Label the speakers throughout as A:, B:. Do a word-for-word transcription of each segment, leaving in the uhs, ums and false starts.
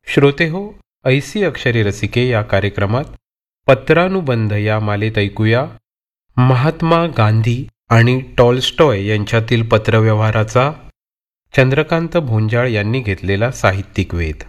A: श्रोते हो, ऐसी अक्षरे रसिके या कार्यक्रमात पत्रानुबंध या मालेत ऐकूया महात्मा गांधी आणि टॉलस्टॉय यांच्यातील पत्रव्यवहाराचा चंद्रकांत भोंजाळ यांनी घेतलेला साहित्यिक वेध.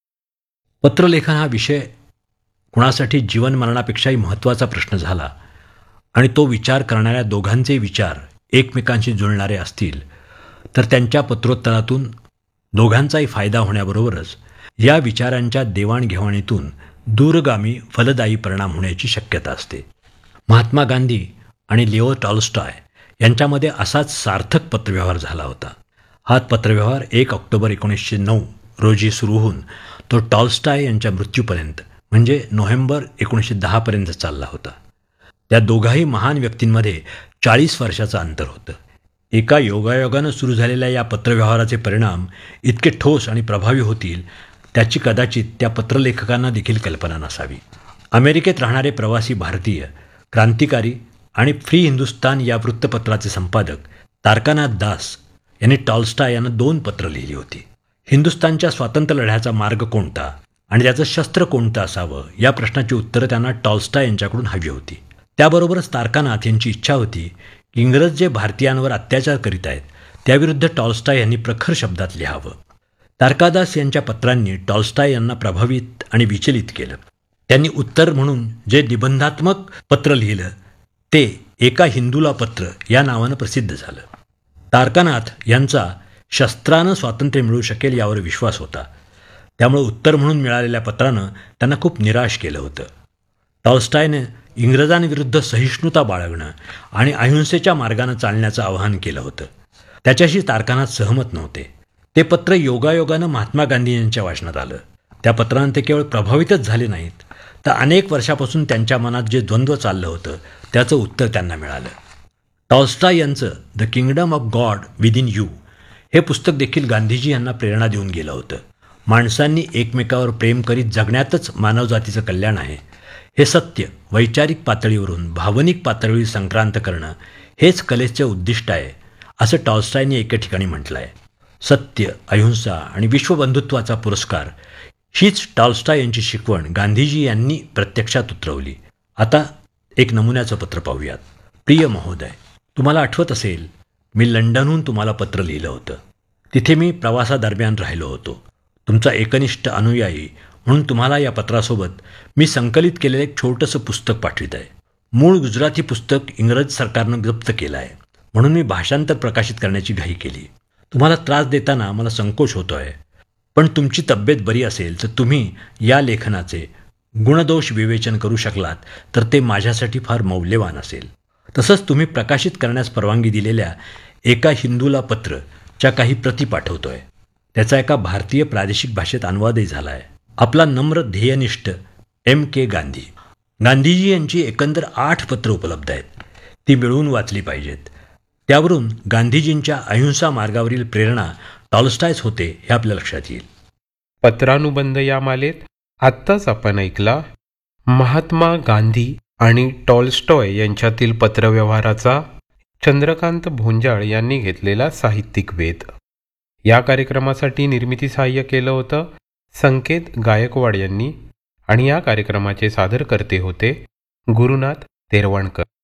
B: पत्रलेखन हा विषय कुणासाठी जीवनमरणापेक्षाही महत्त्वाचा प्रश्न झाला आणि तो विचार करणाऱ्या दोघांचे विचार एकमेकांशी जुळणारे असतील तर त्यांच्या पत्रोत्तरातून दोघांचाही फायदा होण्याबरोबरच या विचारांच्या देवाणघेवाणीतून दूरगामी फलदायी परिणाम होण्याची शक्यता असते. महात्मा गांधी आणि लिओ टॉलस्टॉय यांच्यामध्ये असाच सार्थक पत्रव्यवहार झाला होता. हा पत्रव्यवहार एक ऑक्टोबर एकोणीसशे नऊ रोजी सुरू होऊन तो टॉलस्टॉय यांच्या मृत्यूपर्यंत म्हणजे नोव्हेंबर एकोणीसशे दहापर्यंत चालला होता. त्या दोघाही महान व्यक्तींमध्ये चाळीस वर्षाचं अंतर होतं. एका योगायोगानं सुरू झालेल्या या पत्रव्यवहाराचे परिणाम इतके ठोस आणि प्रभावी होतील त्याची कदाचित त्या पत्रलेखकांना देखील कल्पना नसावी. अमेरिकेत राहणारे प्रवासी भारतीय क्रांतिकारी आणि फ्री हिंदुस्तान या वृत्तपत्राचे संपादक तारकानाथ दास यांनी टॉलस्टॉय यांना दोन पत्र लिहिली होती. हिंदुस्तानच्या स्वातंत्र्य लढ्याचा मार्ग कोणता आणि त्याचं शस्त्र कोणतं असावं या प्रश्नाची उत्तरं त्यांना टॉलस्टॉय यांच्याकडून हवी होती. त्याबरोबरच तारकानाथ यांची इच्छा होती की इंग्रज जे भारतीयांवर अत्याचार करीत आहेत त्याविरुद्ध टॉलस्टॉय यांनी प्रखर शब्दात लिहावं. तारकादास यांच्या पत्रांनी टॉलस्टॉय यांना प्रभावित आणि विचलित केलं. त्यांनी उत्तर म्हणून जे निबंधात्मक पत्र लिहिलं ते एका हिंदूला पत्र या नावानं प्रसिद्ध झालं. तारकानाथ यांचा शस्त्रानं स्वातंत्र्य मिळू शकेल यावर विश्वास होता. त्यामुळे उत्तर म्हणून मिळालेल्या पत्रानं त्यांना खूप निराश केलं होतं. टॉलस्टॉयने इंग्रजांविरुद्ध सहिष्णुता बाळगणं आणि अहिंसेच्या मार्गानं चालण्याचं आवाहन केलं होतं. त्याच्याशी तारकानाथ सहमत नव्हते. ते पत्र योगायोगानं महात्मा गांधी यांच्या वाचनात आलं. त्या पत्रानं ते केवळ प्रभावितच झाले नाहीत तर अनेक वर्षापासून त्यांच्या मनात जे द्वंद्व चाललं होतं त्याचं उत्तर त्यांना मिळालं. टॉलस्टॉय यांचं the kingdom of God within you हे पुस्तक देखील गांधीजी यांना प्रेरणा देऊन गेलं होतं. माणसांनी एकमेकावर प्रेम करीत जगण्यातच मानवजातीचं कल्याण आहे हे सत्य वैचारिक पातळीवरून भावनिक पातळीवर संक्रांत करणं हेच कलेचं उद्दिष्ट आहे असं टॉलस्टॉयने एके ठिकाणी म्हटलं आहे. सत्य, अहिंसा आणि विश्वबंधुत्वाचा पुरस्कार हीच टॉलस्टॉय यांची शिकवण गांधीजी यांनी प्रत्यक्षात उतरवली. आता एक नमुन्याचं पत्र पाहूयात. प्रिय महोदय, तुम्हाला आठवत असेल मी लंडनहून तुम्हाला पत्र लिहिलं होतं. तिथे मी प्रवासादरम्यान राहिलो होतो. तुमचा एकनिष्ठ अनुयायी म्हणून तुम्हाला या पत्रासोबत मी संकलित केलेलं एक छोटंसं पुस्तक पाठवित आहे. मूळ गुजराती पुस्तक इंग्रज सरकारनं जप्त केलं आहे म्हणून मी भाषांतर प्रकाशित करण्याची घाई केली. तुम्हाला त्रास देताना मला संकोच होतो आहे, पण तुमची तब्येत बरी असेल तर तुम्ही या लेखनाचे गुणदोष विवेचन करू शकलात तर ते माझ्यासाठी फार मौल्यवान असेल. तसंच तुम्ही प्रकाशित करण्यास परवानगी दिलेल्या एका हिंदूला पत्रच्या काही प्रती पाठवतो आहे. त्याचा एका भारतीय प्रादेशिक भाषेत अनुवादही झाला आहे. आपला नम्र ध्येयनिष्ठ एम के गांधी. गांधीजी यांची एकंदर आठ पत्र उपलब्ध आहेत. ती मिळवून वाचली पाहिजेत. त्यावरून गांधीजींच्या अहिंसा मार्गावरील प्रेरणा टॉलस्टॉयच होते हे आपल्या लक्षात येईल.
A: पत्रानुबंध या मालेत आत्ताच आपण ऐकला महात्मा गांधी आणि टॉलस्टॉय यांच्यातील पत्रव्यवहाराचा चंद्रकांत भोंजाळ यांनी घेतलेला साहित्यिक वेध. या कार्यक्रमासाठी निर्मिती सहाय्य केलं होतं संकेत गायकवाड यांनी आणि या कार्यक्रमाचे सादरकर्ते होते गुरुनाथ तेरवणकर.